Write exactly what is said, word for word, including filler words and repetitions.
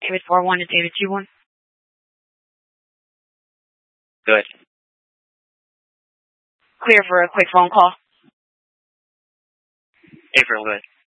David four one to David two one. Good. Clear for a quick phone call. April, good.